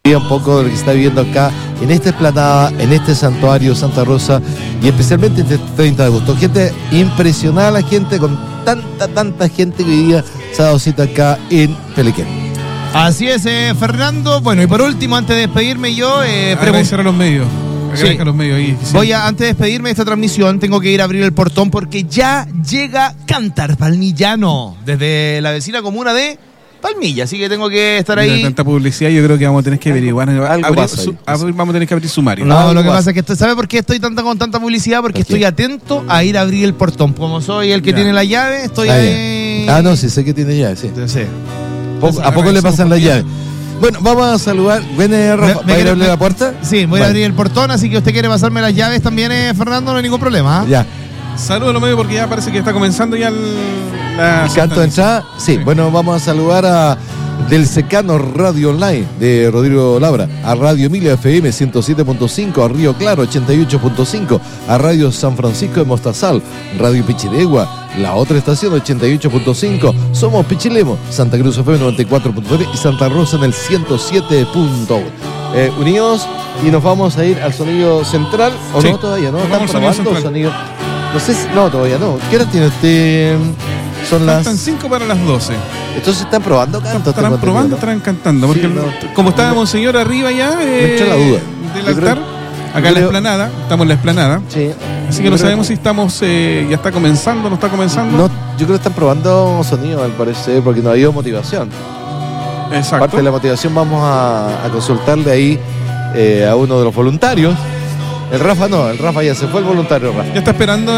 un poco de lo que se está viviendo acá en esta explanada, en este santuario Santa Rosa y especialmente este 30 de agosto. Gente, impresionada la gente, con tanta gente que hoy día se ha dado cita acá en Pelequén. Así es, Fernando. Bueno, y por último, antes de despedirme yo... agradecer a los medios. Sí. A los medios ahí. Sí. Antes de despedirme de esta transmisión, tengo que ir a abrir el portón porque ya llega Cántar Palmillano desde la vecina comuna de Palmilla, así que tengo que estar ahí. Tanta publicidad, yo creo que vamos a tener que averiguar. Vamos a tener que abrir sumario. No, lo que pasa es que ¿sabe por qué estoy con tanta publicidad? Porque estoy atento a ir a abrir el portón. Como soy el que tiene la llave, estoy ahí. No, sí, sé que tiene llave, sí. Sí. ¿A poco le pasan la llave? Bueno, vamos a saludar. ¿Viene Rafa? ¿Va a ir a abrir la puerta? Sí, voy a abrir el portón, así que usted quiere pasarme las llaves también, Fernando, no hay ningún problema. Ya. Saludos a los medios porque ya parece que está comenzando ya ¿El canto de entrada? Sí, bueno, vamos a saludar a del Secano Radio Online de Rodrigo Labra, a Radio Emilia FM 107.5, a Río Claro 88.5, a Radio San Francisco de Mostazal, Radio Pichilegua, la otra estación 88.5, somos Pichilemo, Santa Cruz FM 94.3 y Santa Rosa en el 107.1. Unidos, y nos vamos a ir al sonido central, ¿o no todavía? ¿No? ¿Están probando sonido? No sé si, no, todavía no. ¿Qué hora tiene usted? Faltan 5 para las 12. Entonces están probando canto. Estarán probando, estarán cantando. Porque como estaba Monseñor arriba ya me entró la duda. Del altar, acá en la explanada, estamos en la explanada. Sí. Así que no sabemos si estamos, ya está comenzando, no está comenzando. No, yo creo que están probando sonido al parecer, porque no ha habido motivación. Exacto. Parte de la motivación vamos a consultarle ahí a uno de los voluntarios. El Rafa ya se fue el voluntario, Rafa. Ya está esperando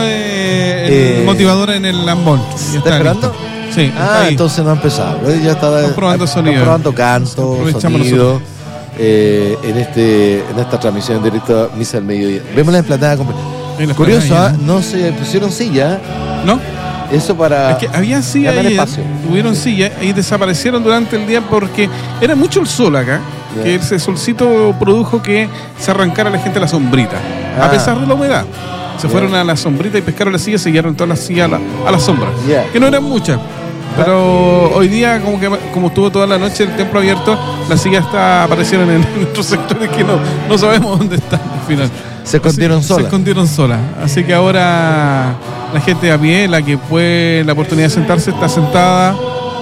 el motivador en el lambón. ¿Está esperando? Listo. Sí. Entonces no ha empezado. Ya está probando sonido. Está probando canto, sonido. En esta transmisión en directo Misa del Mediodía. Vemos la emplanada completa. Curioso, no se pusieron silla. ¿No? Eso para... Es que había silla ayer, tuvieron silla y desaparecieron durante el día porque era mucho el sol acá. Yeah. Que ese solcito produjo que se arrancara la gente a la sombrita, a pesar de la humedad. Se fueron a la sombrita y pescaron la silla, se llevaron todas las sillas a la sombra, que no eran muchas. Pero hoy día, como estuvo toda la noche el templo abierto, las sillas aparecieron en nuestros sectores que no sabemos dónde están al final. Se escondieron solas. Así que ahora la gente a pie, la que fue la oportunidad de sentarse, está sentada.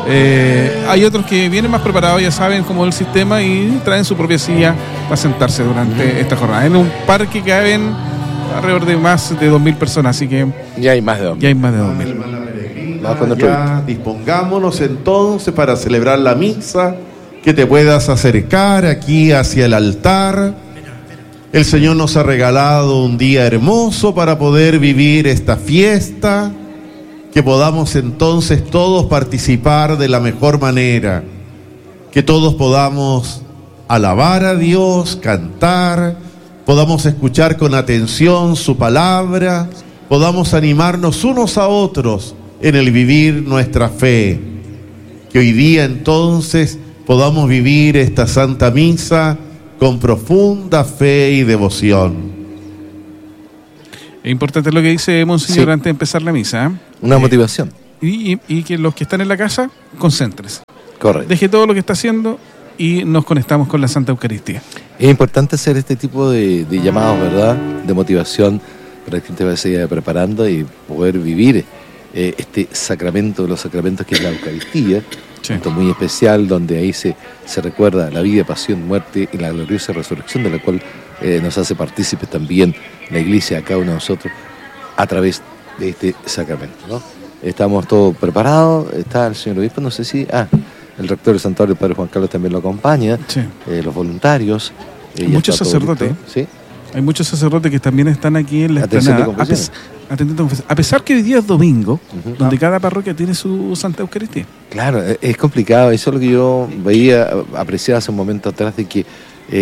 Hay otros que vienen más preparados, ya saben cómo es el sistema y traen su propia silla para sentarse durante esta jornada. En un parque que caben alrededor de más de 2.000 personas, así que ya hay más de 2.000. Dispongámonos entonces para celebrar la misa, que te puedas acercar aquí hacia el altar. El Señor nos ha regalado un día hermoso para poder vivir esta fiesta, que podamos entonces todos participar de la mejor manera, que todos podamos alabar a Dios, cantar, podamos escuchar con atención su palabra, podamos animarnos unos a otros en el vivir nuestra fe, que hoy día entonces podamos vivir esta Santa Misa con profunda fe y devoción. Es importante lo que dice Monseñor antes de empezar la misa. Una motivación. Y que los que están en la casa, concéntrese. Correcto. Deje todo lo que está haciendo y nos conectamos con la Santa Eucaristía. Es importante hacer este tipo de llamados, ¿verdad? De motivación para que la gente vaya preparando y poder vivir este sacramento de los sacramentos que es la Eucaristía. Sí. Un momento muy especial donde ahí se recuerda la vida, pasión, muerte y la gloriosa resurrección, de la cual nos hace partícipes también la Iglesia, a cada uno de nosotros, a través de este sacramento, ¿no? Estamos todos preparados, está el señor obispo, no sé si... el rector del santuario, el padre Juan Carlos, también lo acompaña, sí. Los voluntarios. Muchos sacerdotes. ¿Sí? Hay muchos sacerdotes que también están aquí en la explanada. A pesar que hoy día es domingo, donde cada parroquia tiene su Santa Eucaristía. Claro, es complicado. Eso es lo que yo apreciaba hace un momento atrás, de que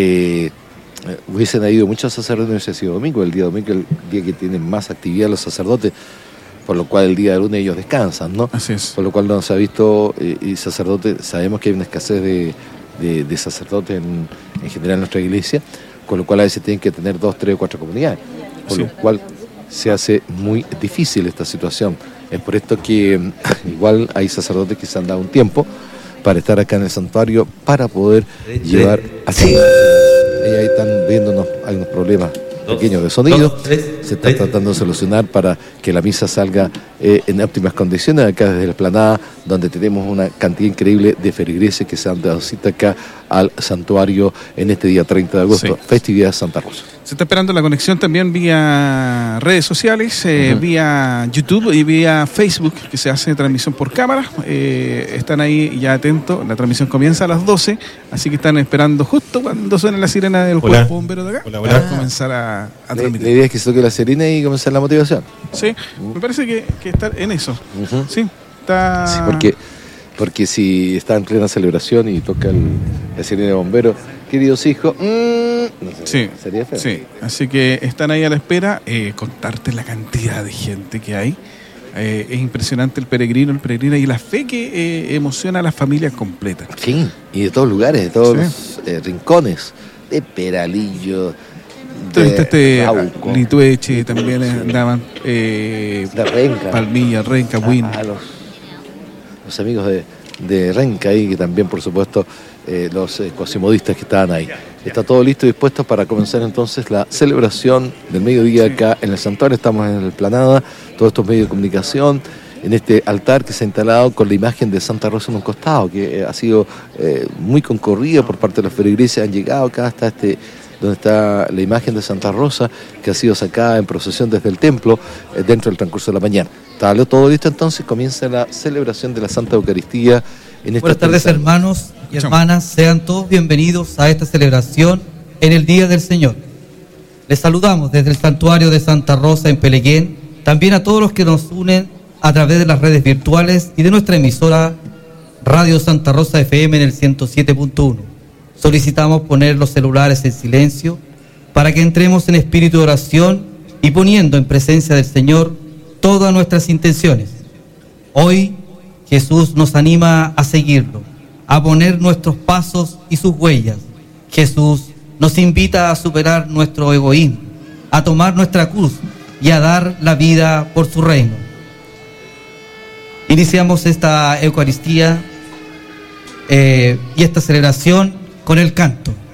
hubiesen ido muchos sacerdotes, no hubiese sido domingo. El día domingo es el día que tienen más actividad los sacerdotes, por lo cual el día de lunes ellos descansan, ¿no? Así es. Por lo cual no se ha visto, y sacerdotes, sabemos que hay una escasez de sacerdotes en general en nuestra iglesia, con lo cual a veces tienen que tener 2, 3 o 4 comunidades, por lo cual se hace muy difícil esta situación. Es por esto que igual hay sacerdotes que se han dado un tiempo para estar acá en el santuario, para poder llevar a cabo. Ahí están viéndonos, hay unos problemas pequeños de sonido, se está tratando de solucionar para que la misa salga en óptimas condiciones, acá desde la explanada, donde tenemos una cantidad increíble de feligreses que se han dado cita acá al santuario en este día 30 de agosto, festividad de Santa Rosa. Se está esperando la conexión también vía redes sociales, vía YouTube y vía Facebook, que se hace transmisión por cámara. Están ahí ya atentos, la transmisión comienza a las 12, así que están esperando justo cuando suene la sirena del cuerpo bombero de acá, para comenzar a transmitir. La idea es que se toque la sirena y comenzar la motivación. Sí, me parece que está en eso. Sí, está... Sí, porque si está en plena celebración y toca la sirena de bombero, queridos hijos, no sé, sería feo. Sí, así que están ahí a la espera. Contarte la cantidad de gente que hay. Es impresionante el peregrino y la fe que emociona a las familias completas. Sí, y de todos lugares, de todos los rincones, de Peralillo, de Litueche, también andaban de Renca, Palmilla, Renca, Win. Los amigos de Renca ahí, que también, por supuesto, los cuasimodistas que estaban ahí. Está todo listo y dispuesto para comenzar entonces la celebración del mediodía acá en el santuario. Estamos en la explanada, todos estos medios de comunicación, en este altar que se ha instalado con la imagen de Santa Rosa en un costado, que ha sido muy concurrida por parte de los feligreses. Han llegado acá hasta donde está la imagen de Santa Rosa, que ha sido sacada en procesión desde el templo dentro del transcurso de la mañana. Está todo listo, entonces comienza la celebración de la Santa Eucaristía. Buenas tardes, hermanos y hermanas, sean todos bienvenidos a esta celebración en el Día del Señor. Les saludamos desde el santuario de Santa Rosa en Peleguén, también a todos los que nos unen a través de las redes virtuales y de nuestra emisora Radio Santa Rosa FM en el 107.1. Solicitamos poner los celulares en silencio para que entremos en espíritu de oración y poniendo en presencia del Señor todas nuestras intenciones. Hoy Jesús nos anima a seguirlo, a poner nuestros pasos y sus huellas. Jesús nos invita a superar nuestro egoísmo, a tomar nuestra cruz y a dar la vida por su reino. Iniciamos esta Eucaristía y esta celebración con el canto.